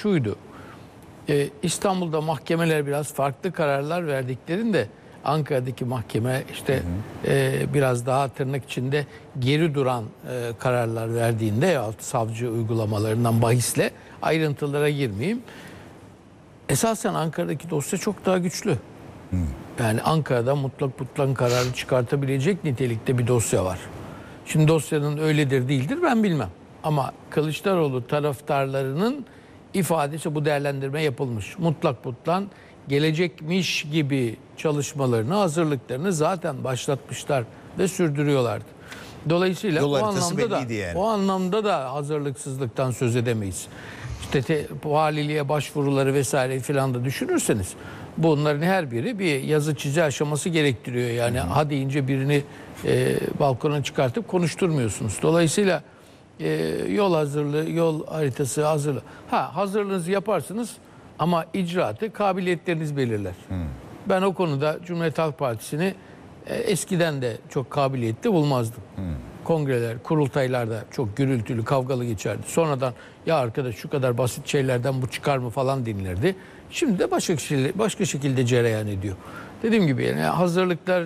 şuydu. İstanbul'da mahkemeler biraz farklı kararlar verdiklerinde Ankara'daki mahkeme işte biraz daha tırnak içinde geri duran kararlar verdiğinde ya savcı uygulamalarından bahisle ayrıntılara girmeyeyim. Esasen Ankara'daki dosya çok daha güçlü. Yani Ankara'da mutlak kararı çıkartabilecek nitelikte bir dosya var. Şimdi dosyanın öyledir değildir ben bilmem. Ama Kılıçdaroğlu taraftarlarının ifadesi bu değerlendirme yapılmış. Mutlak gelecekmiş gibi çalışmalarını, hazırlıklarını zaten başlatmışlar ve sürdürüyorlardı. Dolayısıyla o anlamda da hazırlıksızlıktan söz edemeyiz. İşte valiliğe başvuruları vesaire filan da düşünürseniz bunların her biri bir yazı çizi aşaması gerektiriyor. Yani ha deyince birini balkona çıkartıp konuşturmuyorsunuz. Dolayısıyla yol hazırlığı, yol haritası hazırlığı. Hazırlığınızı yaparsınız ama icraatı kabiliyetleriniz belirler. Ben o konuda Cumhuriyet Halk Partisi'ni eskiden de çok kabiliyetli bulmazdım. Kongreler, kurultaylarda çok gürültülü, kavgalı geçerdi. Sonradan ya arkadaş şu kadar basit şeylerden bu çıkar mı falan denilirdi. Şimdi de başka şekilde cereyan ediyor. Dediğim gibi yani hazırlıklar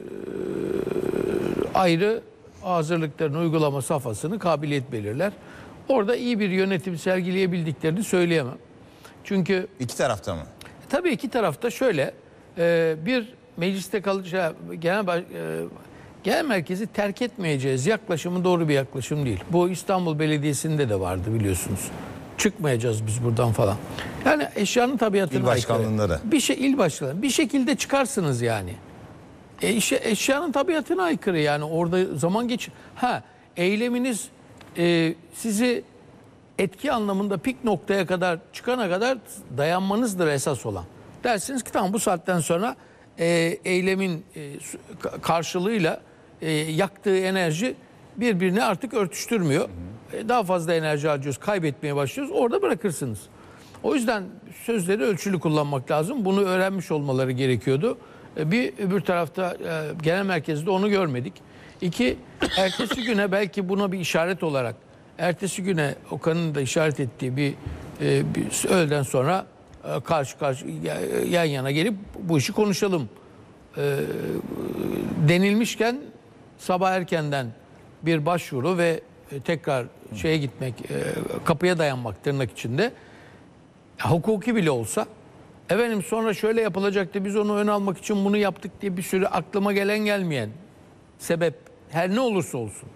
ayrı, hazırlıkların uygulama safhasını kabiliyet belirler. Orada iyi bir yönetim sergileyebildiklerini söyleyemem. Çünkü iki tarafta mı? Tabii iki tarafta şöyle bir mecliste kalacak genel merkezi terk etmeyeceğiz yaklaşımı doğru bir yaklaşım değil. Bu İstanbul Belediyesi'nde de vardı biliyorsunuz. Çıkmayacağız biz buradan falan. Yani eşyanın tabiatına İl başkanlığında da. İl başkanlığı bir şekilde çıkarsınız yani. Eşyanın tabiatına aykırı yani orada zaman eyleminiz sizi etki anlamında pik noktaya kadar çıkana kadar dayanmanızdır esas olan. Dersiniz ki tamam bu saatten sonra eylemin karşılığıyla yaktığı enerji birbirini artık örtüştürmüyor. Daha fazla enerji harcıyoruz, kaybetmeye başlıyoruz. Orada bırakırsınız. O yüzden sözleri ölçülü kullanmak lazım. Bunu öğrenmiş olmaları gerekiyordu. Öbür tarafta genel merkezde onu görmedik. İki, ertesi güne belki buna bir işaret olarak ertesi güne Okan'ın da işaret ettiği bir öğleden sonra karşı yan yana gelip bu işi konuşalım denilmişken sabah erkenden bir başvuru ve tekrar şeye gitmek, kapıya dayanmak tırnak içinde hukuki bile olsa efendim sonra şöyle yapılacaktı biz onu ön almak için bunu yaptık diye bir sürü aklıma gelen gelmeyen sebep her ne olursa olsun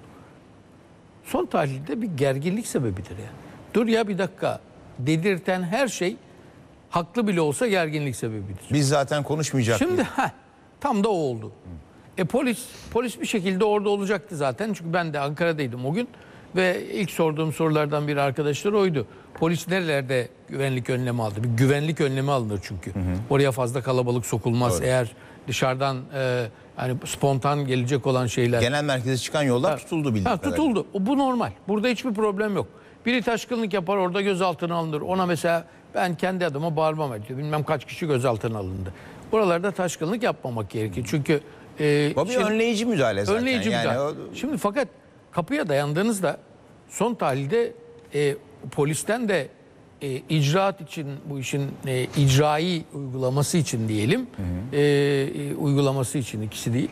son tahlilde bir gerginlik sebebidir yani. Dur ya bir dakika dedirten her şey haklı bile olsa gerginlik sebebidir. Biz zaten konuşmayacaktık. Şimdi tam da o oldu. Polis bir şekilde orada olacaktı zaten. Çünkü ben de Ankara'daydım o gün. Ve ilk sorduğum sorulardan bir arkadaşlar oydu. Polis nerelerde güvenlik önlemi aldı? Bir güvenlik önlemi alınır çünkü. Oraya fazla kalabalık sokulmaz. Doğru. Eğer dışarıdan yani spontan gelecek olan şeyler. Genel merkeze çıkan yollar tutuldu bildiğim kadarıyla. Tutuldu. Bu normal. Burada hiçbir problem yok. Biri taşkınlık yapar orada gözaltına alınır. Ona mesela ben kendi adıma bağırmam ediyor. Bilmem kaç kişi gözaltına alındı. Buralarda taşkınlık yapmamak gerekir. Çünkü bu bir önleyici müdahale zaten. Önleyici müdahale. Şimdi fakat kapıya dayandığınızda son tahlilde polisten de icraat için bu işin icrai uygulaması için diyelim uygulaması için ikisi değil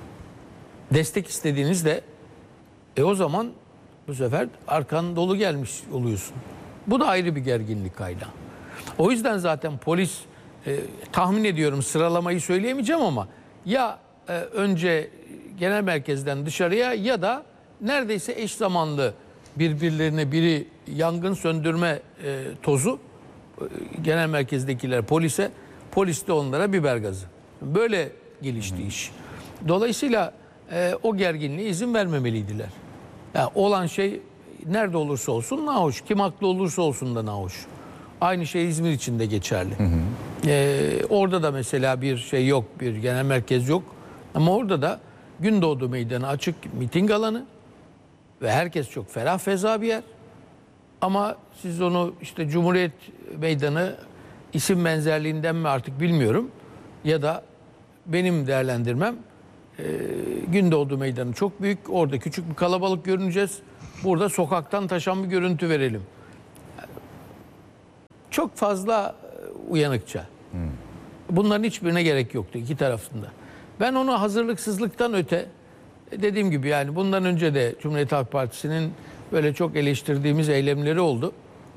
destek istediğinizde o zaman bu sefer arkan dolu gelmiş oluyorsun. Bu da ayrı bir gerginlik kaynağı. O yüzden zaten polis tahmin ediyorum sıralamayı söyleyemeyeceğim ama ya önce genel merkezden dışarıya ya da neredeyse eş zamanlı birbirlerine biri yangın söndürme tozu genel merkezdekiler polise, polis de onlara biber gazı. Böyle gelişti iş. Dolayısıyla o gerginliğe izin vermemeliydiler. Yani olan şey nerede olursa olsun nahoş. Kim haklı olursa olsun da nahoş. Aynı şey İzmir için de geçerli. Orada da mesela bir şey yok, bir genel merkez yok. Ama orada da Gündoğdu Meydanı açık miting alanı ve herkes çok ferah feza bir yer. Ama siz onu işte Cumhuriyet Meydanı isim benzerliğinden mi artık bilmiyorum ya da benim değerlendirmem Gündoğdu Meydanı çok büyük. Orada küçük bir kalabalık görüneceğiz. Burada sokaktan taşan bir görüntü verelim. çok fazla uyanıkça. Bunların hiçbirine gerek yoktu iki tarafında. Ben onu hazırlıksızlıktan öte, dediğim gibi yani bundan önce de Cumhuriyet Halk Partisi'nin böyle çok eleştirdiğimiz eylemleri oldu.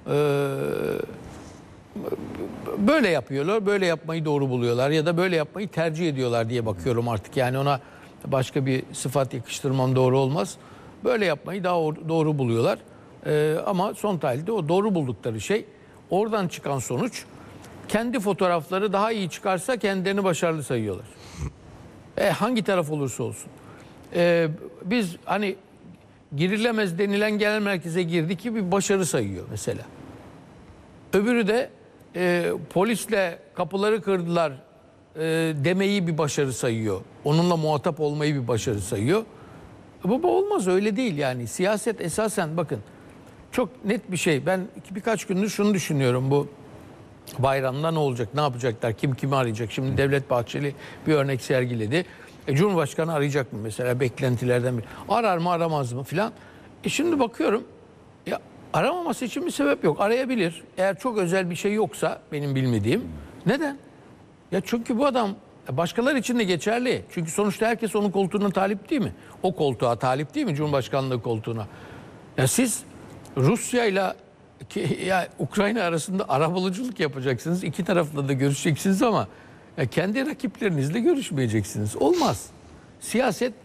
Böyle yapıyorlar, böyle yapmayı doğru buluyorlar ya da böyle yapmayı tercih ediyorlar diye bakıyorum artık. Yani ona başka bir sıfat yakıştırmam doğru olmaz. Böyle yapmayı daha doğru buluyorlar. Ama son tahlilde o doğru buldukları şey, oradan çıkan sonuç, kendi fotoğrafları daha iyi çıkarsa kendilerini başarılı sayıyorlar. Hangi taraf olursa olsun. Biz hani girilemez denilen genel merkeze girdik ki bir başarı sayıyor mesela. Öbürü de polisle kapıları kırdılar demeyi bir başarı sayıyor. Onunla muhatap olmayı bir başarı sayıyor. Bu olmaz, öyle değil yani. Siyaset esasen bakın çok net bir şey. Ben birkaç gündür şunu düşünüyorum, bu bayramda ne olacak, ne yapacaklar, kim kimi arayacak? Şimdi Devlet Bahçeli bir örnek sergiledi. Cumhurbaşkanı arayacak mı mesela, beklentilerden biri. Arar mı aramaz mı filan. Şimdi bakıyorum ya, aramaması için bir sebep yok. Arayabilir. Eğer çok özel bir şey yoksa benim bilmediğim. Neden? Ya çünkü bu adam başkaları için de geçerli. Çünkü sonuçta herkes onun koltuğuna talip değil mi? O koltuğa talip değil mi? Cumhurbaşkanlığı koltuğuna. Ya siz Rusya ile Ukrayna arasında arabuluculuk yapacaksınız. İki tarafla da görüşeceksiniz ama kendi rakiplerinizle görüşmeyeceksiniz. Olmaz. Siyaset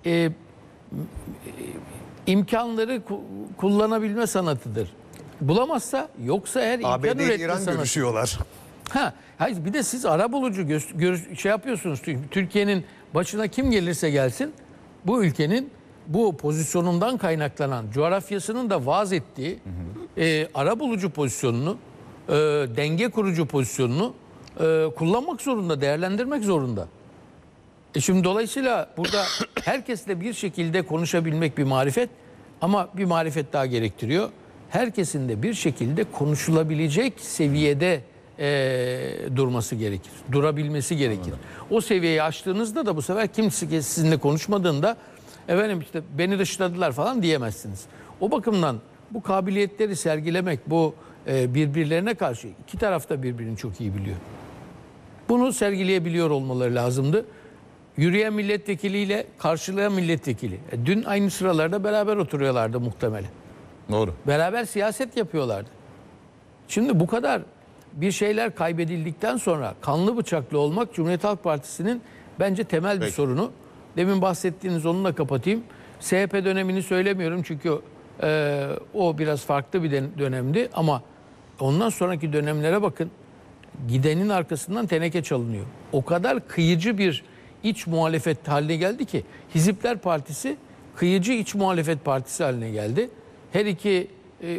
imkanları kullanabilme sanatıdır. Bulamazsa, yoksa eğer imkan üretme ABD ile İran sanatıdır. görüşüyorlar. Hayır, bir de siz arabulucu şey yapıyorsunuz. Türkiye'nin başına kim gelirse gelsin, bu ülkenin bu pozisyonundan kaynaklanan, coğrafyasının da vaaz ettiği arabulucu pozisyonunu, denge kurucu pozisyonunu kullanmak zorunda, değerlendirmek zorunda. Şimdi dolayısıyla burada herkesle bir şekilde konuşabilmek bir marifet, ama bir marifet daha gerektiriyor. Herkesin de bir şekilde konuşulabilecek seviyede durması gerekir. Durabilmesi gerekir. Anladım. O seviyeyi aştığınızda da bu sefer kimse sizinle konuşmadığında efendim işte beni dışladılar falan diyemezsiniz. O bakımdan bu kabiliyetleri sergilemek, bu birbirlerine karşı, iki taraf da birbirini çok iyi biliyor. Bunu sergileyebiliyor olmaları lazımdı. Yürüyen milletvekiliyle karşılayan milletvekili. Dün aynı sıralarda beraber oturuyorlardı muhtemelen. Doğru. Beraber siyaset yapıyorlardı. Şimdi bu kadar bir şeyler kaybedildikten sonra kanlı bıçaklı olmak Cumhuriyet Halk Partisi'nin bence temel bir sorunu. Demin bahsettiğiniz, onunla kapatayım. CHP dönemini söylemiyorum çünkü o biraz farklı bir dönemdi, ama ondan sonraki dönemlere bakın, gidenin arkasından teneke çalınıyor. O kadar kıyıcı bir iç muhalefet haline geldi ki Hizipler Partisi kıyıcı iç muhalefet partisi haline geldi. Her iki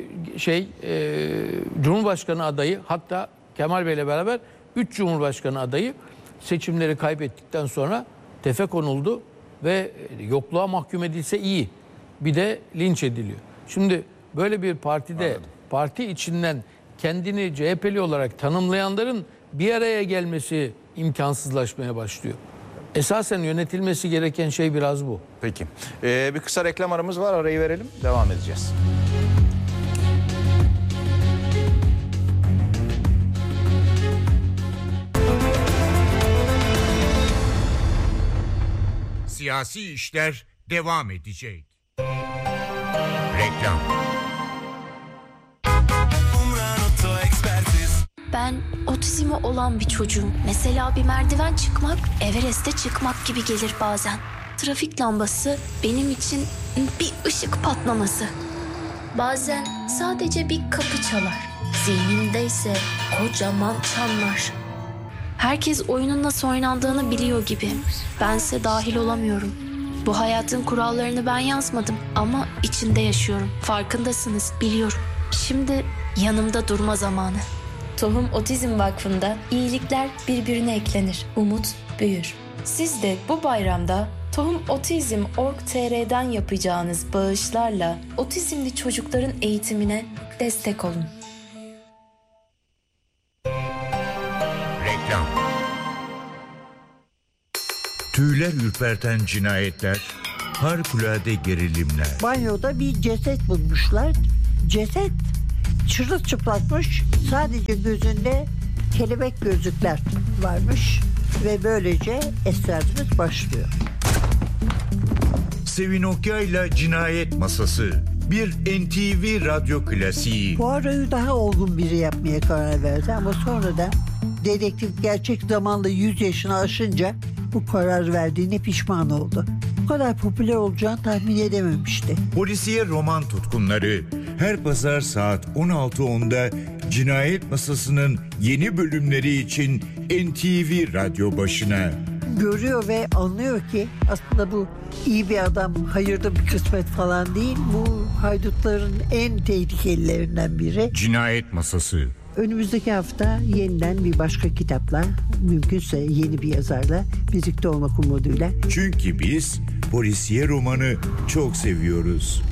Cumhurbaşkanı adayı, hatta Kemal Bey'le beraber 3 Cumhurbaşkanı adayı seçimleri kaybettikten sonra tefe konuldu ve yokluğa mahkum edilse iyi, bir de linç ediliyor. Şimdi böyle bir partide, parti içinden kendini CHP'li olarak tanımlayanların bir araya gelmesi imkansızlaşmaya başlıyor. Esasen yönetilmesi gereken şey biraz bu. Peki. Bir kısa reklam aramız var. Arayı verelim. Devam edeceğiz. Siyasi işler devam edecek. Reklam. Ben otizmi olan bir çocuğum. Mesela bir merdiven çıkmak, Everest'e çıkmak gibi gelir bazen. Trafik lambası benim için bir ışık patlaması. Bazen sadece bir kapı çalar. Zihnimde ise kocaman çanlar. Herkes oyunun nasıl oynandığını biliyor gibi. Bense dahil olamıyorum. Bu hayatın kurallarını ben yazmadım ama içinde yaşıyorum. Farkındasınız, biliyorum. Şimdi yanımda durma zamanı. Tohum Otizm Vakfı'nda iyilikler birbirine eklenir, umut büyür. Siz de bu bayramda tohumotizm.org.tr'den yapacağınız bağışlarla otizmli çocukların eğitimine destek olun. Reklam. Tüyler ürperten cinayetler, harikulade gerilimler. Banyoda bir ceset bulmuşlar. Ceset Çırılçıplakmış. Sadece gözünde kelebek gözlükler varmış. Ve böylece esrarımız başlıyor. Sevin Okyay'la Cinayet Masası. Bir NTV radyo klasiği. Poirot'u daha olgun biri yapmaya karar verdi ama sonradan dedektif gerçek zamanla 100 yaşını aşınca bu karar verdiğine pişman oldu. Bu kadar popüler olacağını tahmin edememişti. Polisiye roman tutkunları her pazar saat 16.10'da Cinayet Masası'nın yeni bölümleri için NTV radyo başına. Görüyor ve anlıyor ki aslında bu iyi bir adam, hayırda bir kısmet falan değil. Bu haydutların en tehlikelilerinden biri. Cinayet Masası. Önümüzdeki hafta yeniden bir başka kitapla, mümkünse yeni bir yazarla birlikte olmak umuduyla. Çünkü biz polisiye romanı çok seviyoruz.